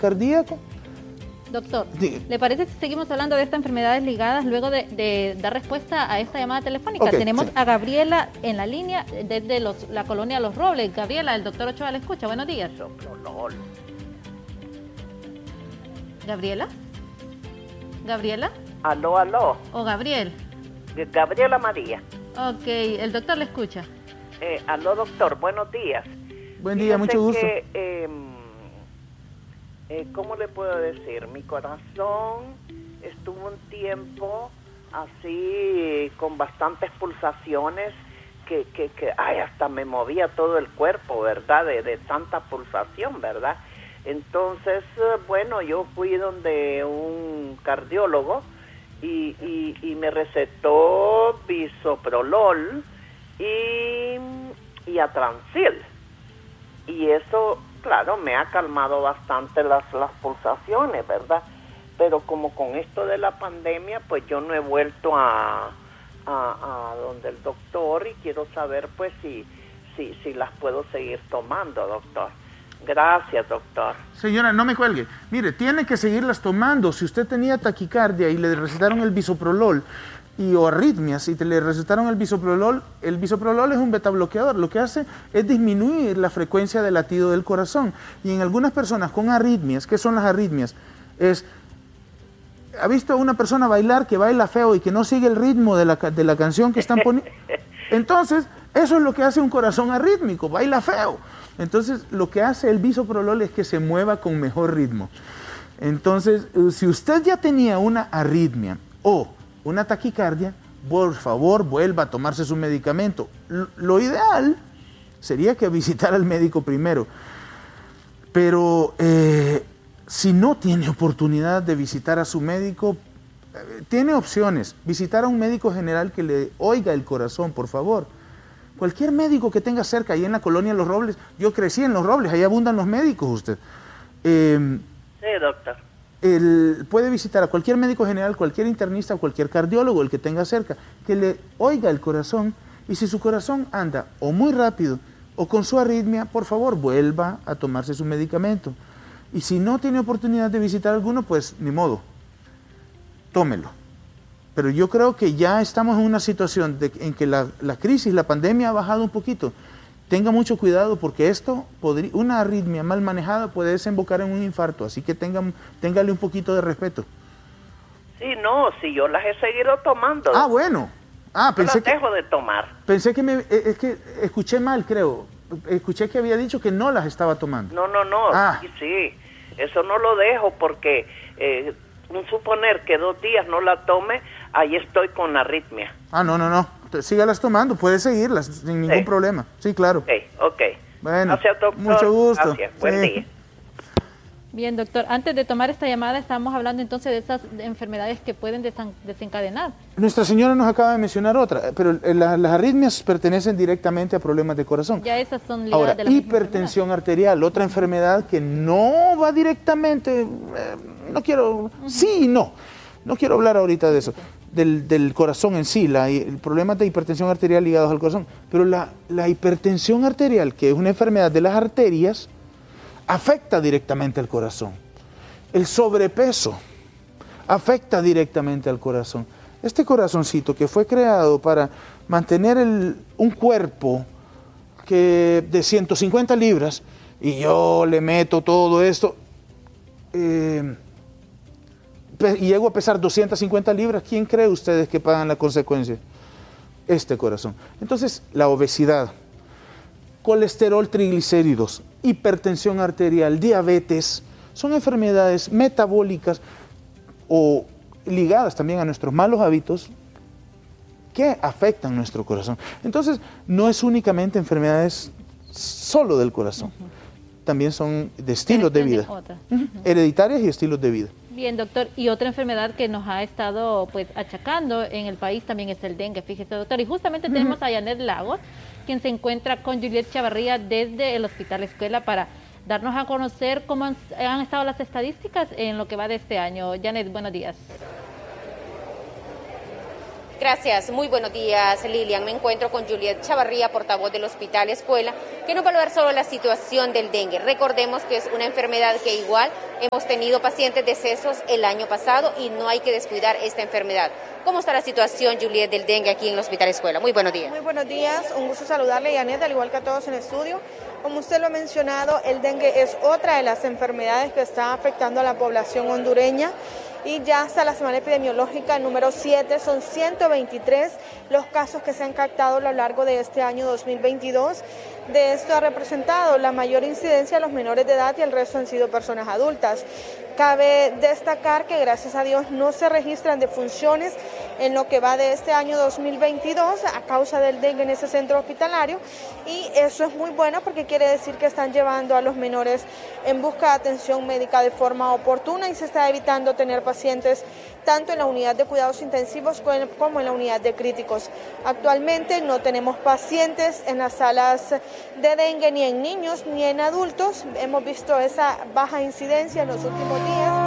cardíaco. Doctor, ¿le parece si seguimos hablando de estas enfermedades ligadas luego de dar respuesta a esta llamada telefónica? Okay, tenemos sí. a Gabriela en la línea desde la colonia Los Robles. Gabriela, el doctor Ochoa le escucha. Buenos días. ¿Gabriela? ¿Gabriela? Aló, aló. ¿O Gabriel? Gabriela María. Ok, el doctor le escucha. Aló, doctor, buenos días. Buen día, mucho gusto. ¿Cómo le puedo decir? Mi corazón estuvo un tiempo así con bastantes pulsaciones que ay, hasta me movía todo el cuerpo, ¿verdad? De tanta pulsación, ¿verdad? Entonces, bueno, yo fui donde un cardiólogo y me recetó bisoprolol y atransil. Y eso, claro, me ha calmado bastante las pulsaciones, ¿verdad? Pero como con esto de la pandemia, pues yo no he vuelto a donde el doctor y quiero saber, pues, si las puedo seguir tomando, doctor. Gracias, doctor. Señora, no me cuelgue. Mire, tiene que seguirlas tomando. Si usted tenía taquicardia y le recetaron el bisoprolol o arritmias y le recetaron el bisoprolol es un beta bloqueador. Lo que hace es disminuir la frecuencia de latido del corazón. Y en algunas personas con arritmias, ¿qué son las arritmias? ¿Ha visto a una persona bailar que baila feo y que no sigue el ritmo de la canción que están poniendo? Entonces, eso es lo que hace un corazón arrítmico, baila feo. Entonces, lo que hace el bisoprolol es que se mueva con mejor ritmo. Entonces, si usted ya tenía una arritmia o una taquicardia, por favor, vuelva a tomarse su medicamento. Lo ideal sería que visitara al médico primero. Pero si no tiene oportunidad de visitar a su médico, tiene opciones. Visitar a un médico general que le oiga el corazón, por favor. Cualquier médico que tenga cerca, ahí en la colonia Los Robles. Yo crecí en Los Robles, ahí abundan los médicos usted. Sí, doctor. Puede visitar a cualquier médico general, cualquier internista o cualquier cardiólogo, el que tenga cerca, que le oiga el corazón. Y si su corazón anda o muy rápido o con su arritmia, por favor, vuelva a tomarse su medicamento. Y si no tiene oportunidad de visitar alguno, pues ni modo, tómelo. Pero yo creo que ya estamos en una situación en que la crisis, la pandemia ha bajado un poquito. Tenga mucho cuidado porque una arritmia mal manejada puede desembocar en un infarto, así que téngale un poquito de respeto. Sí, no, si yo las he seguido tomando. Ah, bueno. Pensé las dejo de tomar. Pensé que es que escuché mal, creo. Escuché que había dicho que no las estaba tomando. No. Sí, eso no lo dejo porque suponer que 2 días no la tome, ahí estoy con arritmia. No. Sígalas tomando, puede seguirlas sin ningún problema. Sí, claro. Ok. Bueno, gracias, doctor. Mucho gusto. Gracias, buen día. Bien, doctor, antes de tomar esta llamada estábamos hablando entonces de esas enfermedades que pueden desencadenar. Nuestra señora nos acaba de mencionar otra, pero las arritmias pertenecen directamente a problemas de corazón. Ya esas son ligadas. Ahora, de la hipertensión arterial, otra enfermedad que no va directamente, sí y no. No quiero hablar ahorita de eso, del corazón en sí, el problema de hipertensión arterial ligados al corazón, pero la hipertensión arterial, que es una enfermedad de las arterias, afecta directamente al corazón. El sobrepeso afecta directamente al corazón. Este corazoncito que fue creado para mantener un cuerpo de 150 libras, y yo le meto todo esto, y llego a pesar 250 libras, ¿quién cree ustedes que pagan la consecuencia? Este corazón. Entonces, la obesidad, colesterol, triglicéridos, hipertensión arterial, diabetes, son enfermedades metabólicas o ligadas también a nuestros malos hábitos que afectan nuestro corazón. Entonces, no es únicamente enfermedades solo del corazón, también son de estilos de vida, hereditarias y estilos de vida. Bien, doctor, y otra enfermedad que nos ha estado achacando en el país también es el dengue, fíjese, doctor, y justamente tenemos a Janet Lagos, quien se encuentra con Juliet Chavarría desde el Hospital Escuela para darnos a conocer cómo han estado las estadísticas en lo que va de este año. Janet, buenos días. Gracias, muy buenos días, Lilian. Me encuentro con Juliet Chavarría, portavoz del Hospital Escuela, que nos va a hablar sobre la situación del dengue. Recordemos que es una enfermedad que igual hemos tenido pacientes decesos el año pasado y no hay que descuidar esta enfermedad. ¿Cómo está la situación, Juliet, del dengue aquí en el Hospital Escuela? Muy buenos días. Muy buenos días, un gusto saludarle, Janet, al igual que a todos en el estudio. Como usted lo ha mencionado, el dengue es otra de las enfermedades que está afectando a la población hondureña. Y ya hasta la semana epidemiológica número 7 son 123 los casos que se han captado a lo largo de este año 2022. De esto ha representado la mayor incidencia a los menores de edad y el resto han sido personas adultas. Cabe destacar que gracias a Dios no se registran defunciones en lo que va de este año 2022 a causa del dengue en ese centro hospitalario, y eso es muy bueno porque quiere decir que están llevando a los menores en busca de atención médica de forma oportuna y se está evitando tener pacientes tanto en la unidad de cuidados intensivos como en la unidad de críticos. Actualmente no tenemos pacientes en las salas de dengue ni en niños ni en adultos. Hemos visto esa baja incidencia en los últimos días.